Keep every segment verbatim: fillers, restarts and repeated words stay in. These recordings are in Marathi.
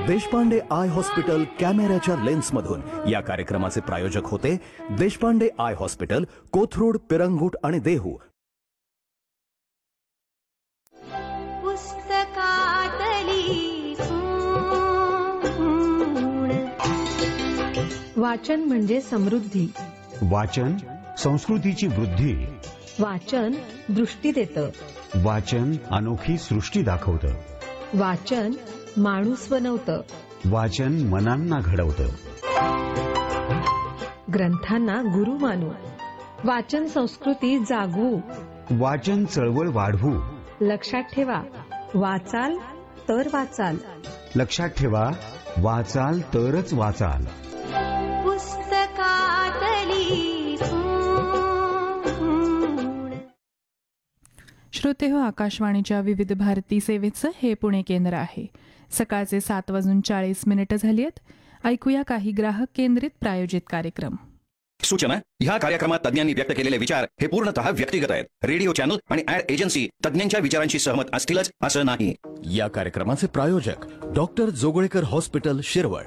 देशपांडे आय हॉस्पिटल कॅमेऱ्याच्या लेन्समधून या कार्यक्रमाचे प्रायोजक होते देशपांडे आय हॉस्पिटल, कोथरूड, पिरंगुट आणि देहू. वाचन म्हणजे समृद्धी. वाचन संस्कृतीची वृद्धी. वाचन दृष्टी देतं. वाचन अनोखी सृष्टी दाखवतं. वाचन माणूस बनवतं. वाचन मनांना घडवतं. ग्रंथांना गुरु मानू. वाचन संस्कृती जागवू. वाचन चळवळ वाढवू. लक्षात ठेवा, वाचाल तर वाचाल. लक्षात ठेवा, वाचाल तरच वाचाल. श्रोते हो, आकाशवाणीच्या विविध भारती सेवेचं हे पुणे केंद्र आहे. सकाळचे सात वाजून चाळीस मिनिटं झाली आहेत. ऐकूया काही ग्राहक केंद्रित प्रायोजित कार्यक्रम. सूचना: ह्या कार्यक्रमात तज्ञांनी व्यक्त केलेले विचार हे पूर्णतः व्यक्तिगत आहेत. रेडिओ चॅनल आणि ऍड एजन्सी तज्ञांच्या विचारांशी सहमत असतीलच असं नाही. या कार्यक्रमाचे प्रायोजक डॉक्टर जोगळेकर हॉस्पिटल, शिरवळ.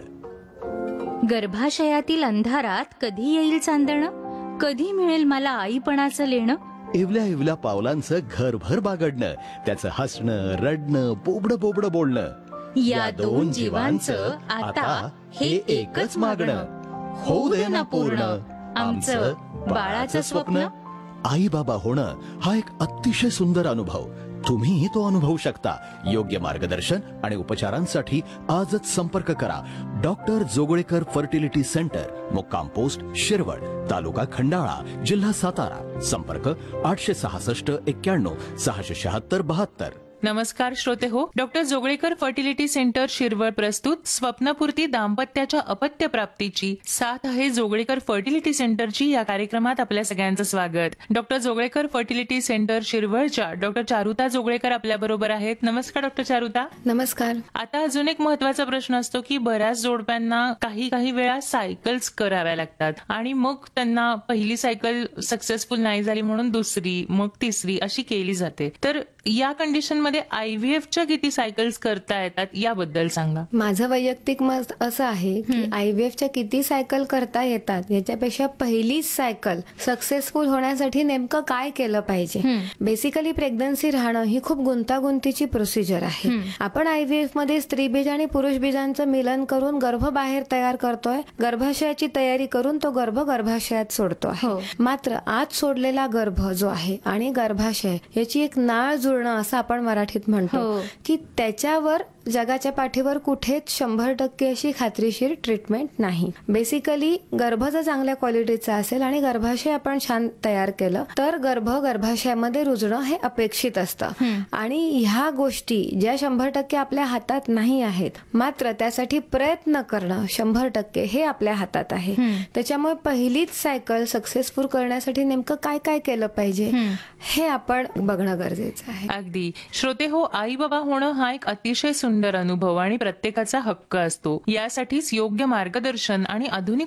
गर्भाशयातील अंधारात कधी येईल चांदणं, कधी मिळेल मला आईपणाचं लेणं. इवल्या इवल्या पावलांचं घरभर बागडणं, त्याचं हसणं, रडणं, बोबडं बोबडं बोलणं. या दोन जीवांचं आता हे एकच मागणं. होऊ दे ना पूर्ण आमचं बाळाचं स्वप्न. आई बाबा होणं हा एक अतिशय सुंदर अनुभव. तुम्ही तो अनुभवू शकता. योग्य मार्गदर्शन आणि उपचारांसाठी आजच संपर्क करा. डॉक्टर जोगळेकर फर्टिलिटी सेंटर, मुक्काम पोस्ट शिरवळ, तालुका खंडाळा, जिल्हा सातारा. संपर्क आठशे सहासष्ट एक्क्याण्णव सहाशे शहात्तर बहात्तर. नमस्कार श्रोते हो, doctor Joglekar fertility centre Shirwal प्रस्तुत स्वप्नपूर्ती दाम्पत्याच्या अपत्य प्राप्तीची साथ आहे जोगळेकर फर्टिलिटी सेंटरची या कार्यक्रमात आपल्या सगळ्यांचं स्वागत. Doctor Joglekar fertility centre शिरवळच्या doctor Charuta Joglekar आपल्या बरोबर आहेत. नमस्कार डॉक्टर चारुता. नमस्कार. आता अजून एक महत्वाचा प्रश्न असतो की बऱ्याच जोडप्यांना काही काही वेळा सायकल्स कराव्या लागतात आणि मग त्यांना पहिली सायकल सक्सेसफुल नाही झाली म्हणून दुसरी, मग तिसरी अशी केली जाते. तर या कंडिशन मध्ये आयव्हीएफच्या किती सायकल्स करता येतात याबद्दल सांगा. माझं वैयक्तिक मत असं आहे की आयव्हीएफच्या किती सायकल करता येतात याच्यापेक्षा पहिलीच सायकल सक्सेसफुल होण्यासाठी नेमकं काय केलं पाहिजे. बेसिकली प्रेग्नन्सी राहणं ही खूप गुंतागुंतीची प्रोसिजर आहे. आपण आयव्हीएफ मध्ये स्त्रीबीज आणि पुरुष बीजांचं मिलन करून गर्भ बाहेर तयार करतोय. गर्भाशयाची तयारी करून तो गर्भ गर्भाशयात सोडतो आहे. मात्र आत सोडलेला गर्भ जो आहे आणि गर्भाशय याची एक नाळ जुळणं असं आपण मराठीत म्हणतो की त्याच्यावर जगाच्या पाठीवर कुठेच शंभर टक्के अशी खात्रीशीर ट्रीटमेंट नाही. बेसिकली गर्भ जर चांगल्या क्वालिटीचा असेल आणि गर्भाशय आपण छान तयार केलं तर गर्भ गर्भाशयामध्ये रुजणं हे अपेक्षित असतं. आणि ह्या गोष्टी ज्या शंभर टक्के आपल्या हातात नाही आहेत, मात्र त्यासाठी प्रयत्न करणं शंभर टक्के हे आपल्या हातात आहे. त्याच्यामुळे पहिलीच सायकल सक्सेसफुल करण्यासाठी नेमकं काय काय केलं पाहिजे हे आपण बघणं गरजेचं आहे. अगदी. श्रोते हो, आई बाबा होणं हा एक अतिशय सुंदर अनुभव आणि प्रत्येकाचा हक्क असतो. यासाठीच योग्य मार्गदर्शन आणि आधुनिक